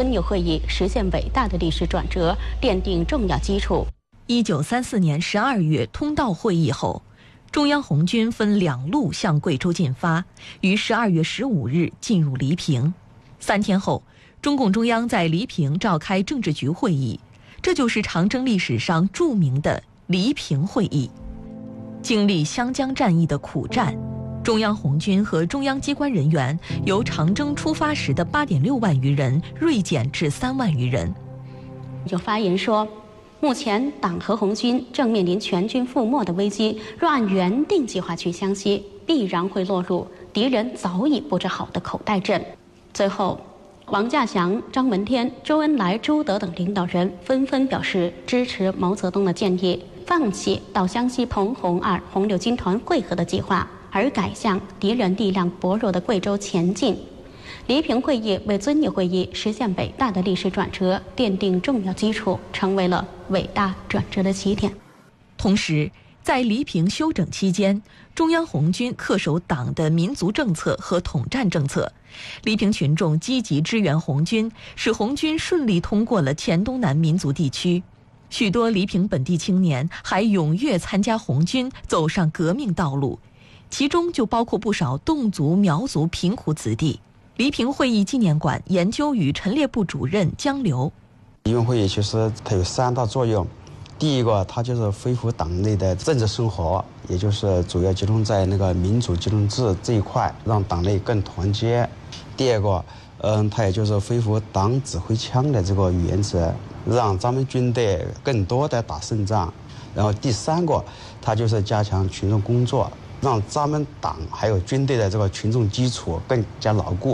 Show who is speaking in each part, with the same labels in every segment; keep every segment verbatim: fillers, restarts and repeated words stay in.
Speaker 1: 遵义会议实现伟大的历史转折，奠定重要基础。
Speaker 2: 一九三四年十二月通道会议后，中央红军分两路向贵州进发，于十二月十五日进入黎平。三天后，中共中央在黎平召开政治局会议，这就是长征历史上著名的黎平会议。经历湘江战役的苦战，中央红军和中央机关人员由长征出发时的八点六万余人锐减至三万余人。
Speaker 1: 有发言说，目前党和红军正面临全军覆没的危机，若按原定计划去湘西，必然会落入敌人早已布置好的口袋阵。最后，王稼祥、张闻天、周恩来、朱德等领导人纷纷表示支持毛泽东的建议，放弃到湘西彭红二、红六军团会合的计划，而改向敌人力量薄弱的贵州前进。黎平会议为遵义会议实现伟大的历史转折奠定重要基础，成为了伟大转折的起点。
Speaker 2: 同时，在黎平休整期间，中央红军恪守党的民族政策和统战政策，黎平群众积极支援红军，使红军顺利通过了黔东南民族地区。许多黎平本地青年还踊跃参加红军，走上革命道路，其中就包括不少侗族、苗族贫苦子弟。黎平会议纪念馆研究与陈列部主任江流，
Speaker 3: 黎平会议其实它有三大作用。第一个，它就是恢复党内的政治生活，也就是主要集中在那个民主集中制这一块，让党内更团结。第二个，嗯，它也就是恢复党指挥枪的这个原则，让咱们军队更多的打胜仗。然后第三个，它就是加强群众工作，让咱们党还有军队的这个群众基础更加牢固。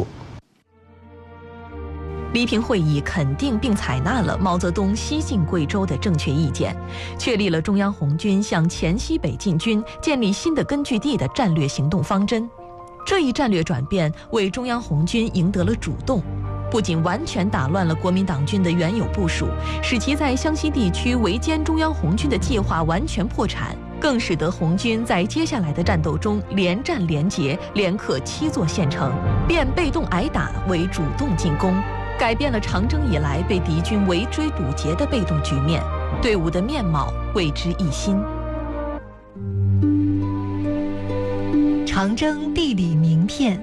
Speaker 2: 黎平会议肯定并采纳了毛泽东西进贵州的正确意见，确立了中央红军向黔西北进军、建立新的根据地的战略行动方针。这一战略转变为中央红军赢得了主动，不仅完全打乱了国民党军的原有部署，使其在湘西地区围歼中央红军的计划完全破产，更使得红军在接下来的战斗中连战连捷，连克七座县城，变被动挨打为主动进攻，改变了长征以来被敌军围追堵截的被动局面，队伍的面貌为之一新。
Speaker 4: 长征地理名片。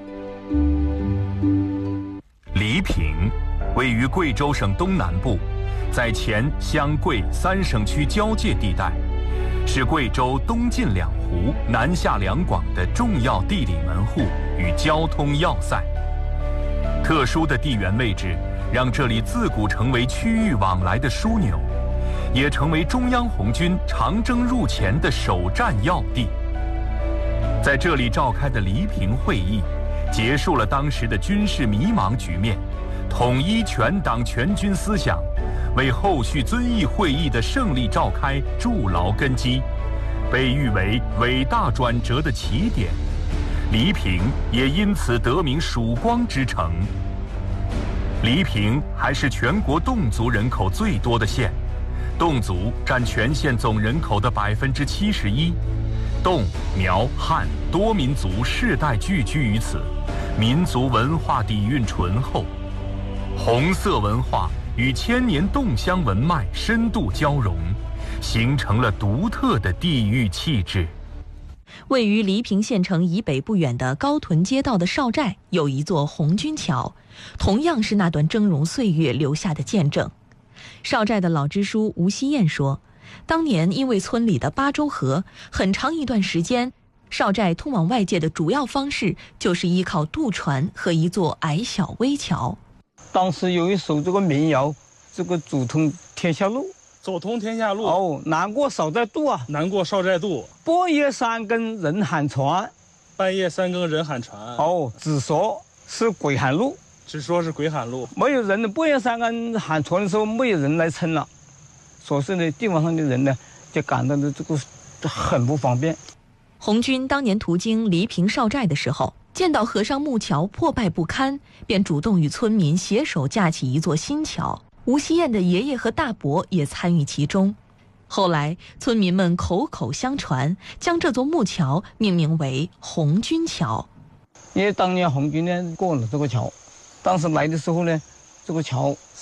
Speaker 5: 黎平位于贵州省东南部，在黔湘贵三省区交界地带，是贵州东进两湖、南下两广的重要地理门户与交通要塞。特殊的地缘位置让这里自古成为区域往来的枢纽，也成为中央红军长征入黔的首战要地。在这里召开的黎平会议，结束了当时的军事迷茫局面，统一全党全军思想，为后续遵义会议的胜利召开筑牢根基，被誉为伟大转折的起点。黎平也因此得名曙光之城。黎平还是全国侗族人口最多的县，侗族占全县总人口的百分之七十一。侗、苗、汉多民族世代聚居于此，民族文化底蕴醇厚，红色文化与千年侗乡文脉深度交融，形成了独特的地域气质。
Speaker 2: 位于黎平县城以北不远的高屯街道的邵寨有一座红军桥，同样是那段峥嵘岁月留下的见证。邵寨的老支书吴希燕说，当年因为村里的八州河，很长一段时间，邵寨通往外界的主要方式就是依靠渡船和一座矮小危桥。
Speaker 6: 当时有一首这个民谣，这个祖通天下路，
Speaker 7: 走通天下路
Speaker 6: 哦，难过少在渡啊，
Speaker 7: 难过少在渡。
Speaker 6: 半夜三更人喊船，
Speaker 7: 半夜三更人喊船。
Speaker 6: 哦，只说是鬼喊路，
Speaker 7: 只说是鬼喊路，
Speaker 6: 没有人的。半夜三更喊船的时候，没有人来撑了，所以呢，地方上的人呢，就感到的这个很不方便。
Speaker 2: 红军当年途经黎平邵寨的时候，见到河上木桥破败不堪，便主动与村民携手架起一座新桥。吴希燕的爷爷和大伯也参与其中。后来，村民们口口相传，将这座木桥命名为红军桥。
Speaker 6: 因为当年红军呢过了这个桥，当时来的时候呢，这个桥